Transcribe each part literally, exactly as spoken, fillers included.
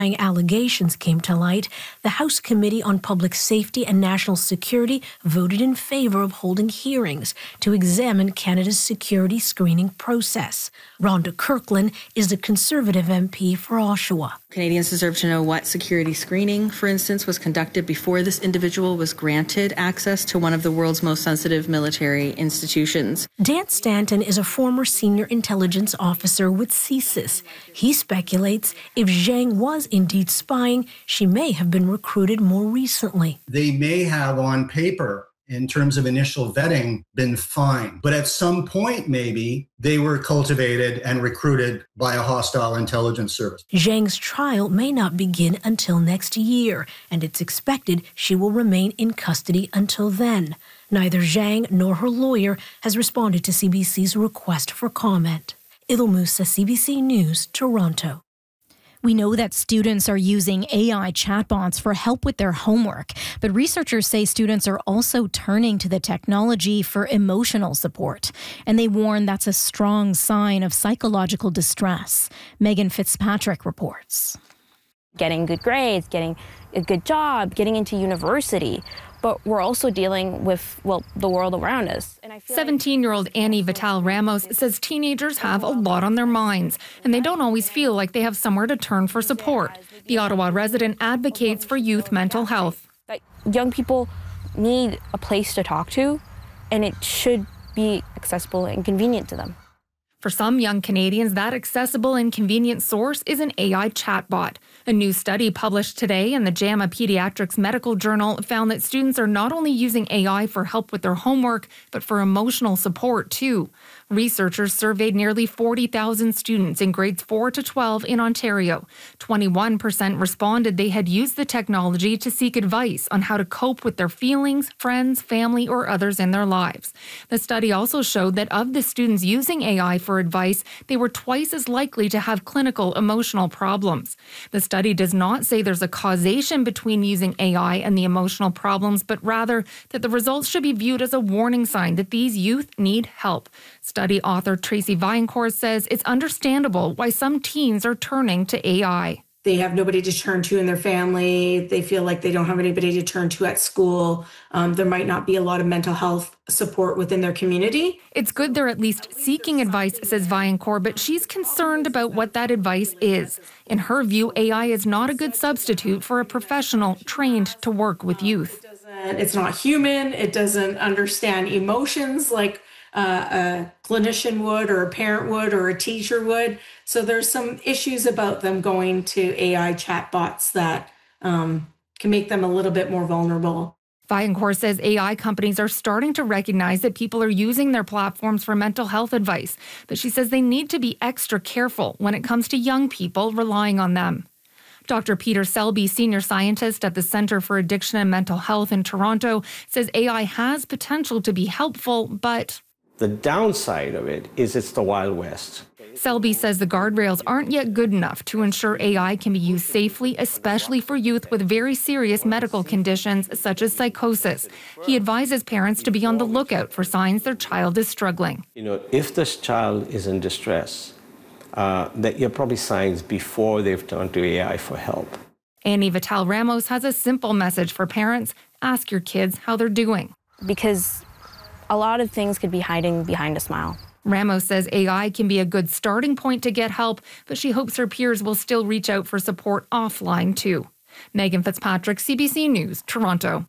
allegations came to light, the House Committee on Public Safety and National Security voted in favor of holding hearings to examine Canada's security screening process. Rhonda Kirkland is the Conservative M P for Oshawa. Canadians deserve to know what security screening, for instance, was conducted before this individual was granted access to one of the world's most sensitive military institutions. Dan Stanton is a former senior intelligence officer with CSIS. He speculates if Zhang was indeed spying, she may have been recruited more recently. They may have on paper, in terms of initial vetting, been fine. But at some point, maybe, they were cultivated and recruited by a hostile intelligence service. Zhang's trial may not begin until next year, and it's expected she will remain in custody until then. Neither Zhang nor her lawyer has responded to C B C's request for comment. Idil Musa, C B C News, Toronto. We know that students are using A I chatbots for help with their homework, but researchers say students are also turning to the technology for emotional support, and they warn that's a strong sign of psychological distress. Megan Fitzpatrick reports. Getting good grades, getting a good job, getting into university. But we're also dealing with, well, the world around us. seventeen-year-old Annie Vital Ramos says teenagers have a lot on their minds, and they don't always feel like they have somewhere to turn for support. The Ottawa resident advocates for youth mental health. Young people need a place to talk to, and it should be accessible and convenient to them. For some young Canadians, that accessible and convenient source is an A I chatbot. A new study published today in the JAMA Pediatrics Medical Journal found that students are not only using A I for help with their homework, but for emotional support too. Researchers surveyed nearly forty thousand students in grades four to twelve in Ontario. twenty-one percent responded they had used the technology to seek advice on how to cope with their feelings, friends, family, or others in their lives. The study also showed that of the students using A I for advice, they were twice as likely to have clinical emotional problems. The study does not say there's a causation between using A I and the emotional problems, but rather that the results should be viewed as a warning sign that these youth need help. Study author Tracy Viancourt says it's understandable why some teens are turning to A I. They have nobody to turn to in their family. They feel like they don't have anybody to turn to at school. Um, there might not be a lot of mental health support within their community. It's good they're at least seeking advice, says Viancourt, but she's concerned about what that advice is. In her view, A I is not a good substitute for a professional trained to work with youth. It's not human. It doesn't understand emotions like Uh, a clinician would, or a parent would, or a teacher would. So there's some issues about them going to A I chatbots that um, can make them a little bit more vulnerable. Viancourt says A I companies are starting to recognize that people are using their platforms for mental health advice, but she says they need to be extra careful when it comes to young people relying on them. Doctor Peter Selby, senior scientist at the Centre for Addiction and Mental Health in Toronto, says A I has potential to be helpful, but the downside of it is it's the Wild West. Selby says the guardrails aren't yet good enough to ensure A I can be used safely, especially for youth with very serious medical conditions such as psychosis. He advises parents to be on the lookout for signs their child is struggling. You know, if this child is in distress, uh, that you're probably signs before they've turned to A I for help. Annie Vital Ramos has a simple message for parents. Ask your kids how they're doing. Because a lot of things could be hiding behind a smile. Ramos says A I can be a good starting point to get help, but she hopes her peers will still reach out for support offline too. Megan Fitzpatrick, C B C News, Toronto.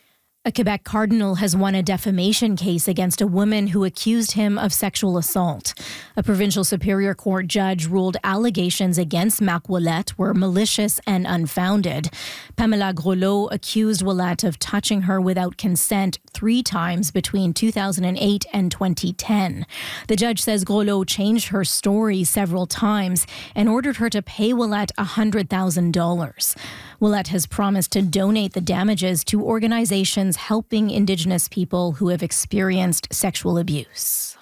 A Quebec cardinal has won a defamation case against a woman who accused him of sexual assault. A provincial superior court judge ruled allegations against Marc Ouellette were malicious and unfounded. Pamela Groslo accused Ouellette of touching her without consent three times between two thousand eight and twenty ten. The judge says Groslo changed her story several times and ordered her to pay Ouellette one hundred thousand dollars. Ouellette has promised to donate the damages to organizations helping Indigenous people who have experienced sexual abuse.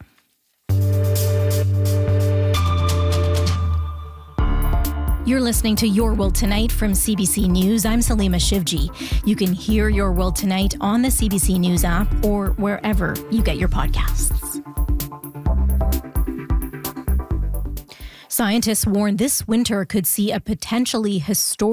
You're listening to Your World Tonight from C B C News. I'm Salima Shivji. You can hear Your World Tonight on the C B C News app or wherever you get your podcasts. Scientists warn this winter could see a potentially historic